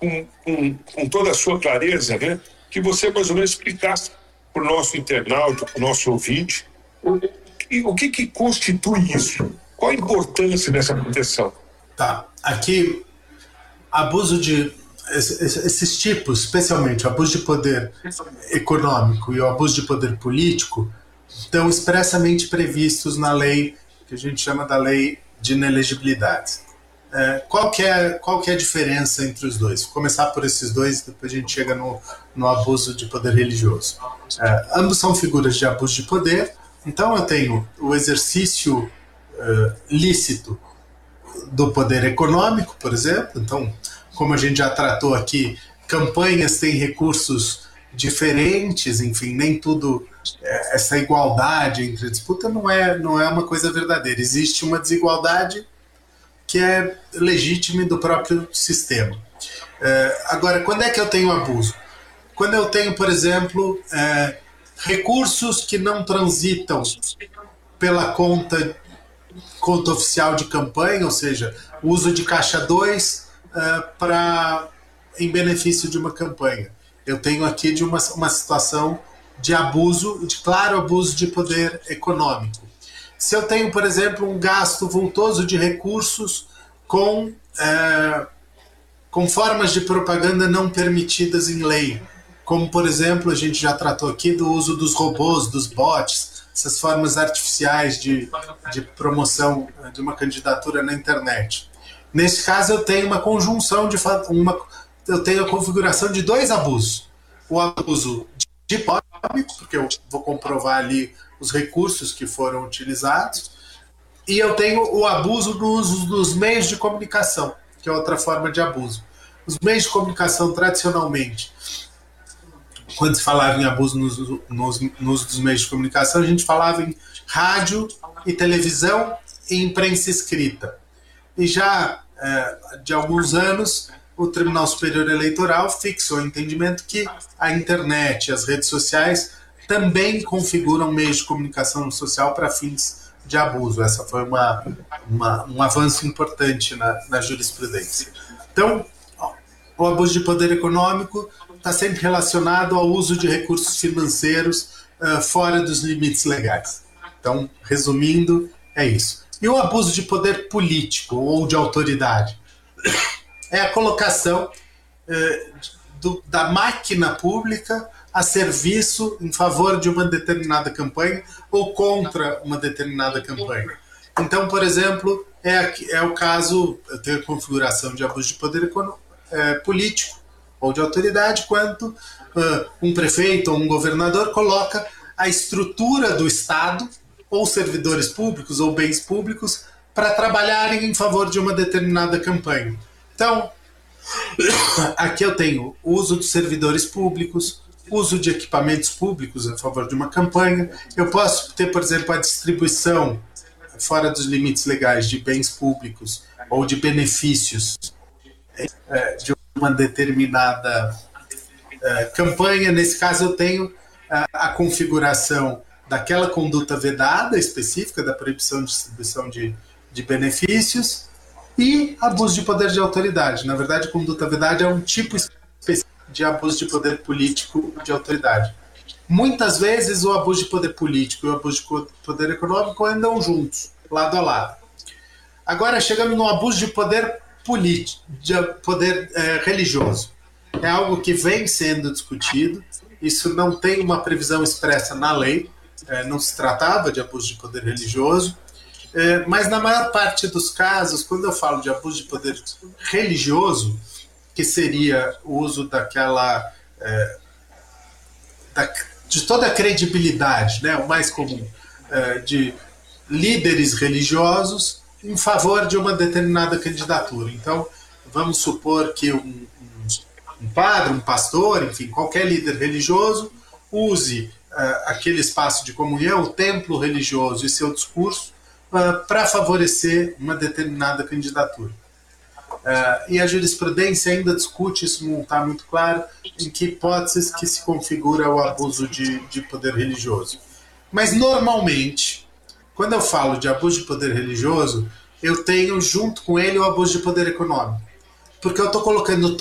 com toda a sua clareza, né, que você mais ou menos explicasse para o nosso internauta, para o nosso ouvinte, o que constitui isso? Qual a importância dessa proteção? Tá, aqui, abuso de... Esses tipos, especialmente o abuso de poder econômico e o abuso de poder político, estão expressamente previstos na lei que a gente chama da lei de inelegibilidade. Qual que é a diferença entre os dois? Vou começar por esses dois, depois a gente chega no abuso de poder religioso. Ambos são figuras de abuso de poder, então eu tenho o exercício lícito do poder econômico, por exemplo. Então, como a gente já tratou aqui, campanhas têm recursos diferentes, enfim, nem tudo, essa igualdade entre disputa não é uma coisa verdadeira. Existe uma desigualdade que é legítima do próprio sistema. Agora, quando é que eu tenho abuso? Quando eu tenho, por exemplo, recursos que não transitam pela conta oficial de campanha, ou seja, uso de caixa 2 em benefício de uma campanha. Eu tenho aqui de uma situação de abuso, de claro abuso de poder econômico. Se eu tenho, por exemplo, um gasto vultoso de recursos com formas de propaganda não permitidas em lei, como, por exemplo, a gente já tratou aqui do uso dos robôs, dos bots, essas formas artificiais de promoção de uma candidatura na internet. Nesse caso, eu tenho uma conjunção eu tenho a configuração de dois abusos. O abuso de econômico, porque eu vou comprovar ali os recursos que foram utilizados, e eu tenho o abuso do uso dos meios de comunicação, que é outra forma de abuso. Os meios de comunicação, tradicionalmente, quando se falava em abuso no uso dos meios de comunicação, a gente falava em rádio e televisão e imprensa escrita. E já de alguns anos, o Tribunal Superior Eleitoral fixou o entendimento que a internet e as redes sociais também configuram meios de comunicação social para fins de abuso. Essa foi um avanço importante na jurisprudência. Então, o abuso de poder econômico está sempre relacionado ao uso de recursos financeiros fora dos limites legais. Então, resumindo, é isso. E o abuso de poder político ou de autoridade? É a colocação da máquina pública a serviço em favor de uma determinada campanha ou contra uma determinada campanha. Então, por exemplo, é o caso, eu tenho a configuração de abuso de poder político ou de autoridade, quando um prefeito ou um governador coloca a estrutura do Estado, ou servidores públicos ou bens públicos, para trabalharem em favor de uma determinada campanha. Então, aqui eu tenho uso de servidores públicos, uso de equipamentos públicos a favor de uma campanha. Eu posso ter, por exemplo, a distribuição fora dos limites legais de bens públicos ou de benefícios de uma determinada campanha. Nesse caso, eu tenho a configuração daquela conduta vedada específica da proibição de distribuição de benefícios e abuso de poder de autoridade. Na verdade, conduta vedada é um tipo específico de abuso de poder político de autoridade. Muitas vezes o abuso de poder político e o abuso de poder econômico andam juntos, lado a lado. Agora chegamos no abuso de poder político, de poder religioso. É algo que vem sendo discutido. Isso não tem uma previsão expressa na lei. Não se tratava de abuso de poder religioso. Mas na maior parte dos casos, quando eu falo de abuso de poder religioso, que seria o uso de toda a credibilidade, né, o mais comum, de líderes religiosos em favor de uma determinada candidatura. Então, vamos supor que um padre, um pastor, enfim, qualquer líder religioso use aquele espaço de comunhão, o templo religioso e seu discurso para favorecer uma determinada candidatura. E a jurisprudência ainda discute, isso não está muito claro, em que hipóteses que se configura o abuso de poder religioso. Mas, normalmente, quando eu falo de abuso de poder religioso, eu tenho junto com ele o abuso de poder econômico. Porque eu estou colocando